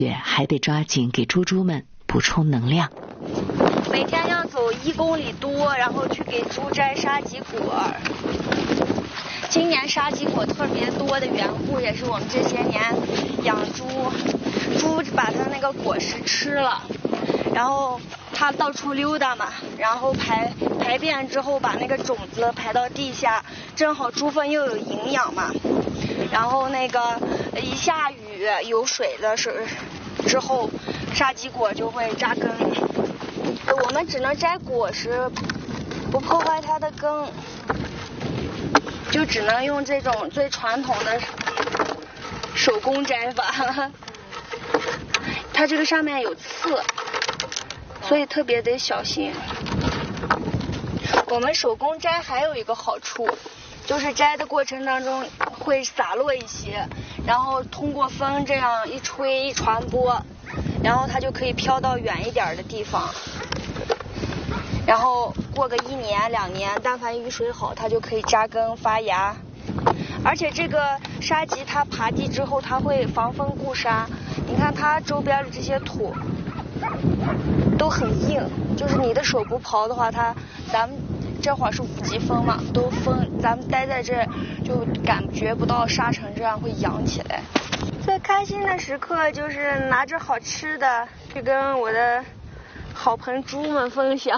也还得抓紧给猪们补充能量。 每天要走1公里多，然后去给猪摘沙棘果。今年沙棘果特别多的缘故，也是我们这些年养猪把它那个果实吃了，然后它到处溜达嘛，然后排便之后把那个种子排到地下，正好猪粪又有营养嘛，然后那个一下雨有水的之后，沙棘果就会扎根。我们只能摘果实，不破坏它的根，就只能用这种最传统的手工摘法。它这个上面有刺，所以特别得小心。我们手工摘还有一个好处，就是摘的过程当中会洒落一些，然后通过风这样一吹一传播，然后它就可以飘到远一点的地方。然后过个1年2年，但凡雨水好，它就可以扎根发芽。而且这个沙棘它爬地之后，它会防风固沙。你看它周边的这些土都很硬，就是你的手不刨的话，咱们这会儿是5级风嘛，都风，咱们待在这就感觉不到沙尘这样会扬起来。最开心的时刻就是拿着好吃的去跟我的好朋猪们分享，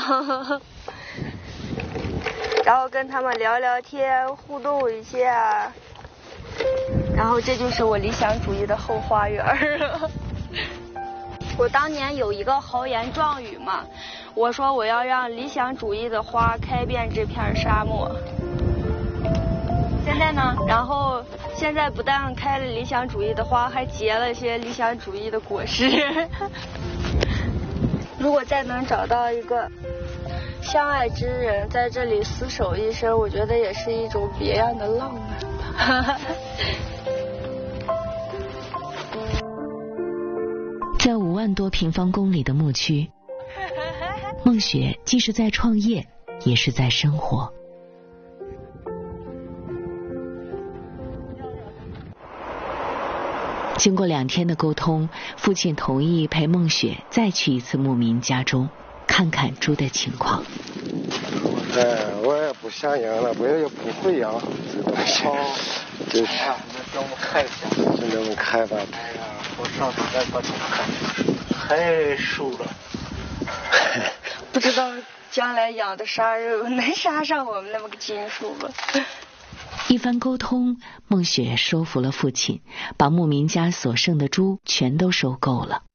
然后跟他们聊聊天，互动一下，然后这就是我理想主义的后花园。我当年有一个豪言壮语嘛，我说我要让理想主义的花开遍这片沙漠。现在呢，然后现在不但开了理想主义的花，还结了些理想主义的果实。如果再能找到一个相爱之人，在这里厮守一生，我觉得也是一种别样的浪漫吧。 在5万多平方公里的牧区，孟雪既是在创业，也是在生活。经过2天的沟通，父亲同意陪孟雪再去一次牧民家中，看看猪的情况。 我也不想养了，我也不会养，就是那我们看一下， 就那么开吧。 哎呀，我上次来把它看，太瘦了。 不知道将来养的杀肉能杀上我们那么个斤数吗？ 一番沟通，孟雪说服了父亲，把牧民家所剩的猪全都收购了。